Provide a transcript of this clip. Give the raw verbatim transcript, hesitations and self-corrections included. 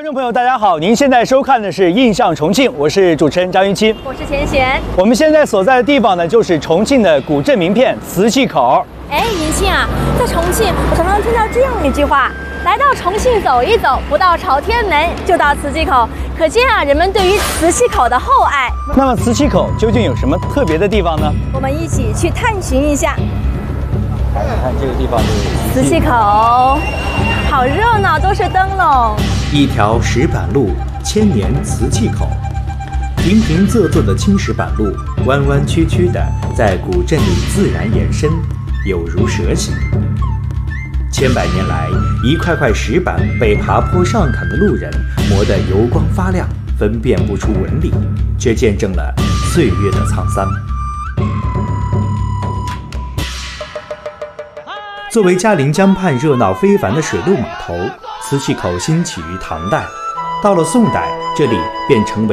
众朋友，大家好！您现在收看的是《印象重庆》，我是主持人张云清， 我是钱璇。 我们现在所在的地方呢，就是重庆的古镇名片磁器口。 哎，云清啊，在重庆，我常常听到这样一句话：来到重庆走一走，不到朝天门就到磁器口。可见啊，人们对于磁器口的厚爱。 那么磁器口究竟有什么特别的地方呢？ 我们一起去探寻一下。 来看看这个地方就是磁器口，好热闹，都是灯笼。 一条石板路，千年磁器口。平平仄仄的青石板路，弯弯曲曲的在古镇里自然延伸，有如蛇形。千百年来，一块块石板被爬坡上砍的路人磨得油光发亮，分辨不出纹理，却见证了岁月的沧桑。作为嘉陵江畔热闹非凡的水陆码头，磁器口兴起于唐代，到了宋代，这里便成为